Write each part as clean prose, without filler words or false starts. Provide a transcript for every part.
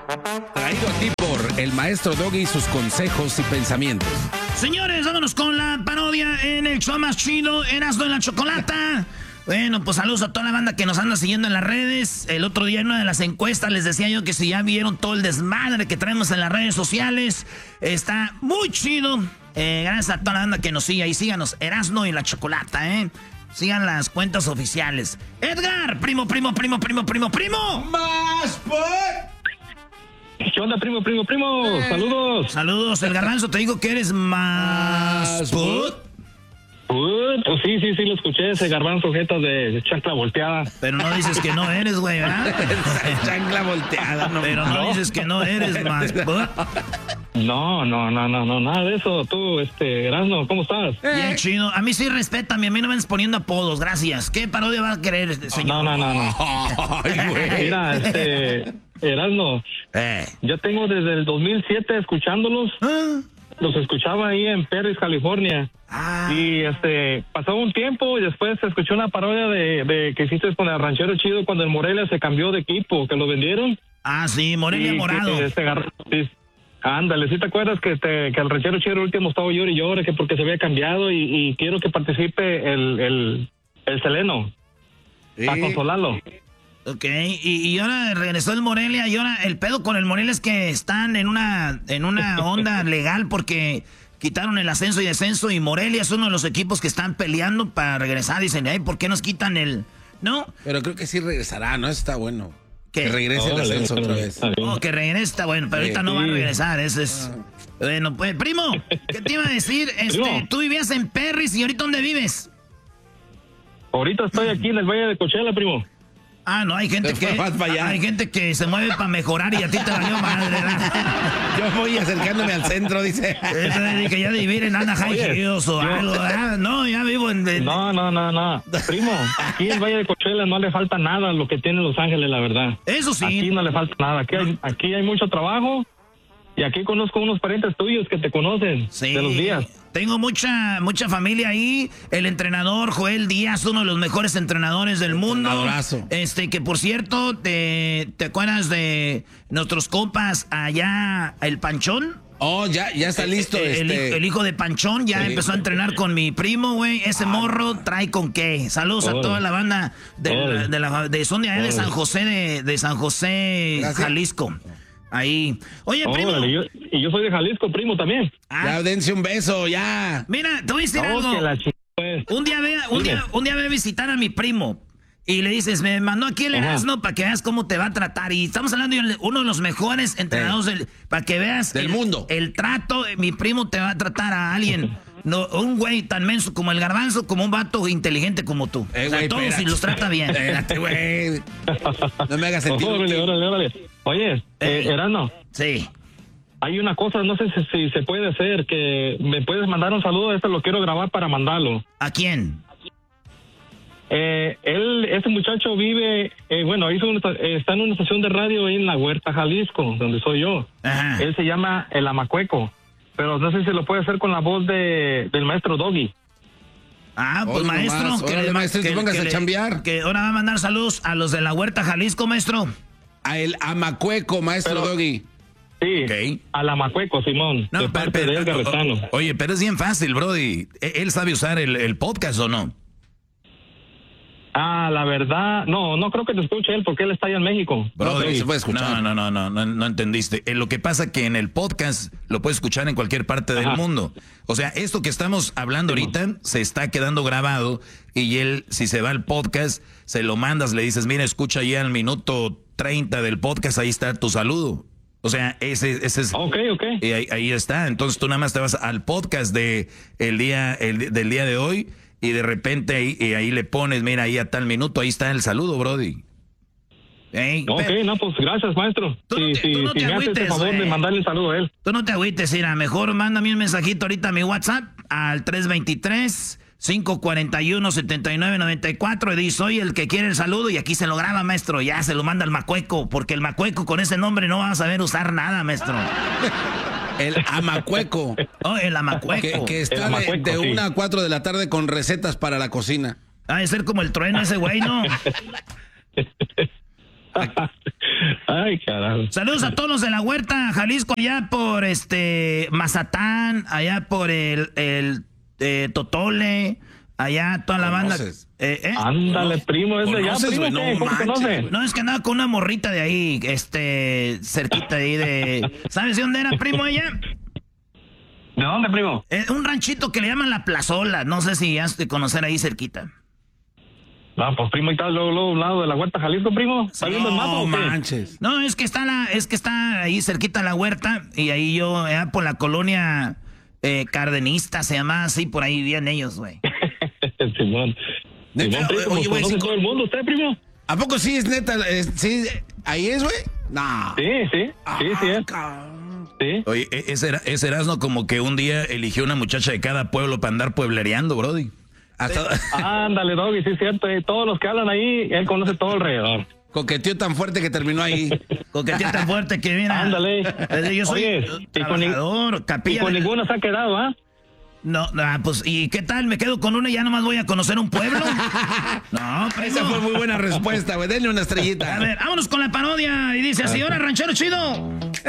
Traído a ti por el maestro Doggy y sus consejos y pensamientos. Señores, vámonos con la parodia en el show más chido, Erasmo y la Chocolata. Bueno, pues saludos a toda la banda que nos anda siguiendo en las redes. El otro día en una de las encuestas les decía yo que si ya vieron todo el desmadre que traemos en las redes sociales. Está muy chido. Gracias a toda la banda que nos sigue. Y síganos, Erasmo y la Chocolata, Sigan las cuentas oficiales. Edgar, primo. ¡Más ¿Qué onda, primo? Saludos. Saludos, el Garbanzo, te digo que eres más put. Pues sí, lo escuché, ese Garbanzo jeta de chancla volteada. Pero no dices que no eres, güey, ¿verdad? Chancla volteada, no. Pero no dices que no eres más put. No, nada de eso. Tú, Erasmo, ¿cómo estás? Bien chido. A mí sí respétame, a mí no me andes poniendo apodos, gracias. ¿Qué parodia va a querer este señor? No. Ay, güey. Mira, Erasmo, yo tengo desde el 2007 escuchándolos. Los escuchaba ahí en Perris, California. Y pasó un tiempo y después escuché una parodia de que hiciste con el Ranchero Chido cuando el Morelia se cambió de equipo, que lo vendieron. Ah, sí, Morelia Morado. Ándale, ¿sí te acuerdas que el Ranchero Chido último estaba llore y llore que porque se había cambiado y quiero que participe el Seleno para consolarlo? Ok, y ahora regresó el Morelia y ahora el pedo con el Morelia es que están en una onda legal porque quitaron el ascenso y descenso y Morelia es uno de los equipos que están peleando para regresar. Dicen, ¿por qué nos quitan el...? ¿No? Pero creo que sí regresará, ¿no? Eso está bueno. ¿Qué? Que regrese el ascenso otra vez. Que regrese está bueno, pero ahorita no va a regresar, eso es... Bueno, pues, primo, ¿qué te iba a decir? Tú vivías en Perris y ¿ahorita dónde vives? Ahorita estoy aquí en el Valle de Coachella, primo. Ah, no, hay gente que se mueve para mejorar y a ti te valió madre, ¿verdad? Yo voy acercándome al centro, dice. Que ya de vivir en Anaheim Hills o algo, ¿verdad? No, ya vivo en... No. Primo, aquí en el Valle de Coachella no le falta nada a lo que tiene Los Ángeles, la verdad. Eso sí. Aquí no le falta nada. Aquí hay mucho trabajo y aquí conozco unos parientes tuyos que te conocen de los días. Tengo mucha familia ahí. El entrenador Joel Díaz, uno de los mejores entrenadores del mundo. Abrazo. Que por cierto, ¿te acuerdas de nuestros compas allá, el Panchón? Oh, ya está listo. El hijo de Panchón ya empezó a entrenar con mi primo, güey. Ese morro trae con qué. Saludos a toda la banda son de allá de San José, de San José, Jalisco. Ahí. Oye, primo. Y yo soy de Jalisco, primo, también. Ya, dense un beso, ya. Mira, te voy a decir algo. Un día ve a visitar a mi primo. Y le dices, me mandó aquí el Erasmo para que veas cómo te va a tratar. Y estamos hablando de uno de los mejores entrenadores para que veas del mundo. El trato, mi primo te va a tratar a alguien. No, un güey tan menso como el Garbanzo, como un vato inteligente como tú. Güey, todos espérate. Y los trata bien. Espérate, güey. No me hagas sentir. Órale. Oye, Erasmo. Sí. Hay una cosa, no sé si se puede hacer, que me puedes mandar un saludo, lo quiero grabar para mandarlo. ¿A quién? Ese muchacho vive, está en una estación de radio ahí en La Huerta, Jalisco, donde soy yo. Ajá. Él se llama El Amacueco, pero no sé si lo puede hacer con la voz del maestro Doggy. Ah, pues Oye, maestro, nomás, maestro, te pongas a chambear. Que ahora va a mandar saludos a los de La Huerta, Jalisco, maestro. A el Amacueco, maestro Doggy. Sí, Okay. Al Amacueco, Simón, de parte de Edgar Rezano. Oye, pero es bien fácil, brody. ¿Él sabe usar el podcast o no? La verdad, no creo que te escuche él porque él está allá en México. Brody, se puede escuchar. No entendiste. Lo que pasa que en el podcast lo puedes escuchar en cualquier parte del mundo. O sea, esto que estamos hablando ahorita se está quedando grabado y él, si se va al podcast, se lo mandas, le dices, mira, escucha ya al minuto 30 del podcast, ahí está tu saludo. O sea, ese es... Ok. Y ahí está. Entonces tú nada más te vas al podcast del día de hoy y de repente ahí le pones, mira, ahí a tal minuto, ahí está el saludo, brody. Pues gracias, maestro. Tú no te me haces el favor de mandarle un saludo a él. Tú no te agüites, mira, mejor mándame un mensajito ahorita a mi WhatsApp al 323-541-7994 y di, soy el que quiere el saludo y aquí se lo graba, maestro, ya se lo manda al Macueco, porque el Macueco con ese nombre no va a saber usar nada, maestro. El Amacueco. Oh, el Amacueco. Que está de 1 a 4 de la tarde con recetas para la cocina. Ha de ser como el Trueno ese güey, ¿no? Ay, carajo. Saludos a todos los de la Huerta, Jalisco, allá por Mazatán, allá por el Totole, allá toda la banda. Ándale, primo, ese ya, primo, ¿cómo conoce? No, es que andaba con una morrita de ahí, cerquita de ahí de... ¿Sabes de dónde era, primo, ella? ¿De dónde, primo? Un ranchito que le llaman La Plazola, no sé si has de conocer ahí cerquita. No, pues primo, y tal, luego, un lado de la Huerta, Jalisco, primo. ¿Está viendo el mapa o qué? Manches. No, es que está ahí cerquita la Huerta, y ahí yo, por la colonia Cardenista, se llama así, por ahí vivían ellos, güey. Simón. Neta, oye, güey, ¿conoce todo el mundo usted, primo? ¿A poco sí es neta? ¿Sí? ¿Ahí es, güey? No. Sí. Sí. Oye, ese Erasmo como que un día eligió una muchacha de cada pueblo para andar pueblereando, brody. Ándale, Doggy, sí es cierto. Todos los que hablan ahí, él conoce todo alrededor. Coqueteó tan fuerte que terminó ahí. Coqueteó tan fuerte que mira. Ándale. Yo soy trabajador, capilla. Y con ninguno se ha quedado, ¿ah? No, pues, ¿y qué tal? ¿Me quedo con una y ya nomás voy a conocer un pueblo? No, primo. Esa fue muy buena respuesta, güey. Denle una estrellita. A ver, vámonos con la parodia. Y dice así, ahora ranchero chido.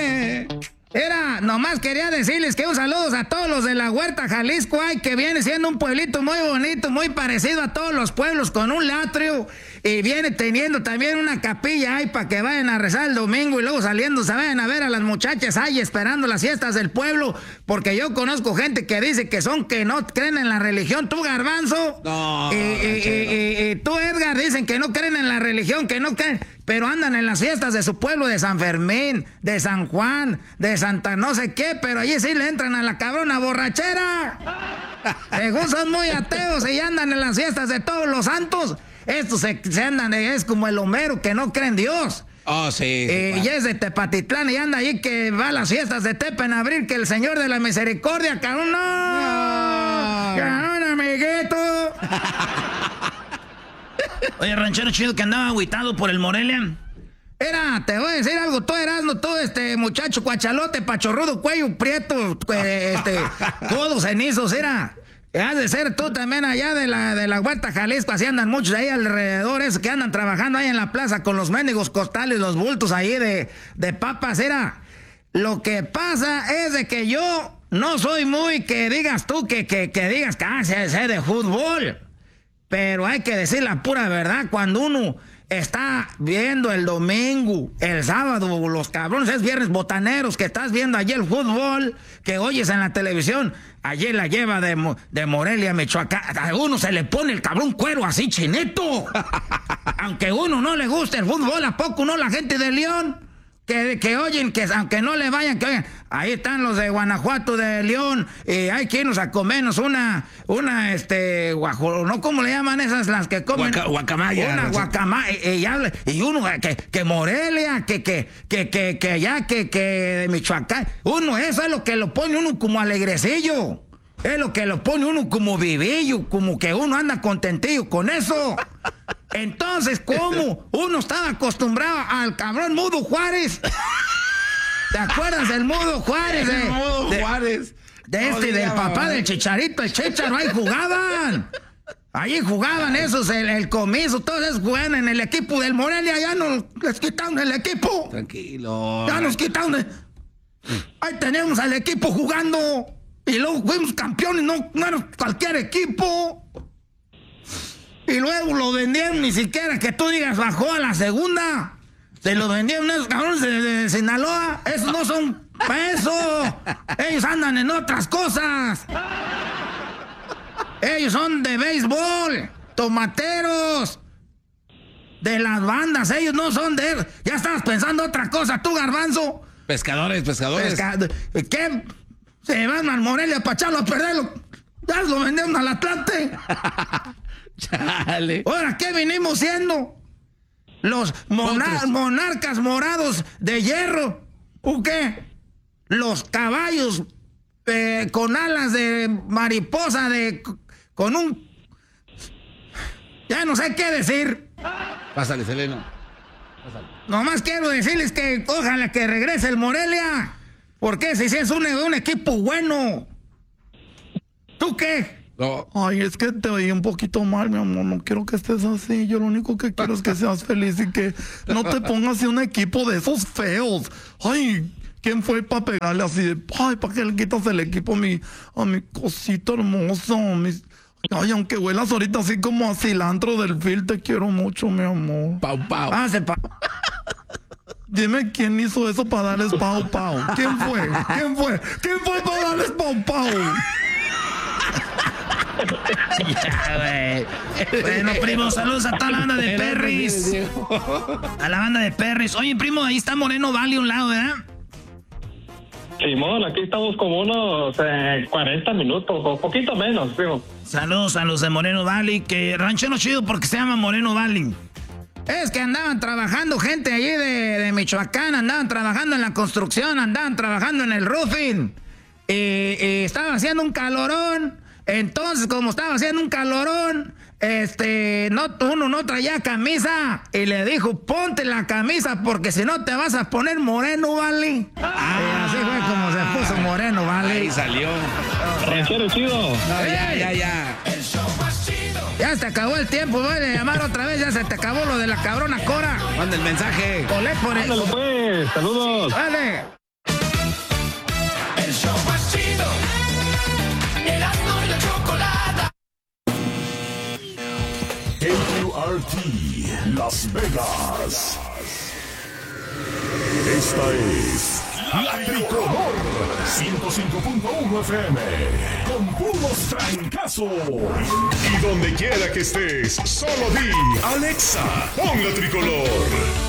Nomás quería decirles que un saludo a todos los de la Huerta, Jalisco, que viene siendo un pueblito muy bonito, muy parecido a todos los pueblos, con un atrio, y viene teniendo también una capilla ahí para que vayan a rezar el domingo y luego saliendo se vayan a ver a las muchachas ahí esperando las fiestas del pueblo, porque yo conozco gente que dice que no creen en la religión. Tú, Garbanzo, no, y tú, Edgar, dicen que no creen en la religión, que no creen, pero andan en las fiestas de su pueblo, de San Fermín, de San Juan, de Santa no sé qué, pero allí sí le entran a la cabrona borrachera. Según son muy ateos y andan en las fiestas de todos los santos. Estos se andan, es como el Homero que no cree en Dios. Oh, sí. Y es de Tepatitlán y anda ahí que va a las fiestas de Tepa en abril, que el Señor de la Misericordia, cabrón, no. Cabrón, amiguito. Oye, ranchero chido que andaba agüitado por el Morelia. Te voy a decir algo, tú Erasmo, tú muchacho cuachalote, pachorrudo, cuello prieto, codos cenizos, has de ser tú también allá de la Huerta, Jalisco, así andan muchos ahí alrededor, esos que andan trabajando ahí en la plaza con los mendigos costales, los bultos ahí de papas, Lo que pasa es de que yo no soy muy que digas tú que digas que sé de fútbol, pero hay que decir la pura verdad, cuando uno está viendo el domingo, el sábado, los cabrones, es viernes botaneros, que estás viendo allí el fútbol, que oyes en la televisión, allí la lleva de Morelia, Michoacán, a uno se le pone el cabrón cuero así chinito. Aunque a uno no le guste el fútbol, ¿a poco no la gente de León? Que oyen, que aunque no le vayan, que oigan, ahí están los de Guanajuato, de León, y hay que irnos a comernos una ¿no? ¿Cómo le llaman esas las que comen? Guacamaya. Una guacamaya, y uno que Morelia, que allá, que de Michoacán, eso es lo que lo pone uno como alegrecillo. Es lo que lo pone uno como vivillo, como que uno anda contentillo con eso. Entonces, ¿cómo? Uno estaba acostumbrado al cabrón Mudo Juárez. ¿Te acuerdas del Mudo Juárez? El Mudo Juárez. Del papá del Chicharito, el Chicharo, ahí jugaban. Ahí jugaban esos, el Comiso, todos esos jugaban en el equipo del Morelia, ya nos les quitaron el equipo. Tranquilo. Ya nos quitaron. Ahí tenemos al equipo jugando. Y luego fuimos campeones, no era cualquier equipo. Y luego lo vendieron, ni siquiera que tú digas bajó a la segunda. Se lo vendieron esos cabrones de Sinaloa. Esos no son para eso. Ellos andan en otras cosas. Ellos son de béisbol, tomateros, de las bandas. Ellos no son de... Ya estabas pensando otra cosa, tú, Garbanzo. Pescadores. ¿Qué? Se van al Morelia para echarlo a perderlo. Ya lo vendieron al Atlante. Chale. Ahora, ¿qué vinimos siendo? Los monarcas morados de hierro. ¿O qué? Los caballos con alas de mariposa, con un... Ya no sé qué decir. Pásale, Seleno. Nomás quiero decirles que ojalá que regrese el Morelia. Porque si es un equipo bueno. ¿Tú qué? No. Ay, es que te oí un poquito mal, mi amor. No quiero que estés así. Yo lo único que quiero es que seas feliz y que no te pongas en un equipo de esos feos. Ay, ¿quién fue para pegarle así de... Ay, ¿para qué le quitas el equipo a mi cosito hermoso? Ay, aunque huelas ahorita así como a cilantro del fil, te quiero mucho, mi amor. Pau. Dime quién hizo eso para darles pau. ¿Quién fue para darles pau? Ya, güey. Bueno, primo, saludos a toda la banda de Perris. A la banda de Perris. Oye, primo, ahí está Moreno Valley a un lado, ¿verdad? Simón, aquí estamos como unos 40 minutos, o poquito menos, primo. Saludos a los de Moreno Valley, que ranchero chido porque se llama Moreno Valley. Es que andaban trabajando gente allí de Michoacán, andaban trabajando en la construcción, andaban trabajando en el roofing. Y estaba haciendo un calorón. Entonces, como estaba haciendo un calorón, uno no traía camisa. Y le dijo, ponte la camisa porque si no te vas a poner moreno, ¿vale? Y así fue como se puso moreno, ¿vale? Ahí salió. Ranchero chido. No, ya. Ya se acabó el tiempo, voy a llamar otra vez, ya se te acabó lo de la cabrona Cora. Manda el mensaje. Olé por eso. Ándale pues, saludos. Vale. El show más chido. Erasmo y la Chocolata. KQRT Las Vegas. Esta es La Tricolor 105.1 FM con puros trancazos. Y donde quiera que estés, solo di Alexa, pon La Tricolor.